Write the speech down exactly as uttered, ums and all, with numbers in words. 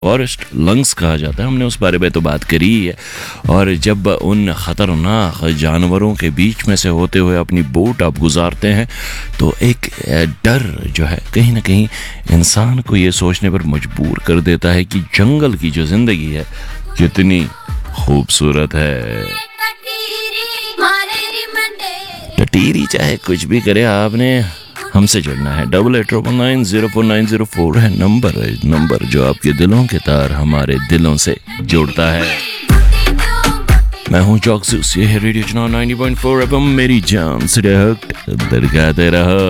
Forest lungs कहा जाता है, हमने उस बारे में तो बात करी ही है। और जब उन ख़तरनाक जानवरों के बीच में से होते हुए अपनी बोट आप गुजारते हैं तो एक डर जो है कहीं ना कहीं इंसान को ये सोचने पर मजबूर कर देता है कि जंगल की जो ज़िंदगी है कितनी खूबसूरत है। टटीरी चाहे कुछ भी करे, आपने हमसे जुड़ना है। Double eight triple nine zero four nine zero four है नंबर नंबर जो आपके दिलों के तार हमारे दिलों से जोड़ता है। मैं हूँ जॉक्सूस, ये है रेडियो चुनाव नाइंटी पॉइंट फोर एफएम। मेरी जान से दरगाते रहो।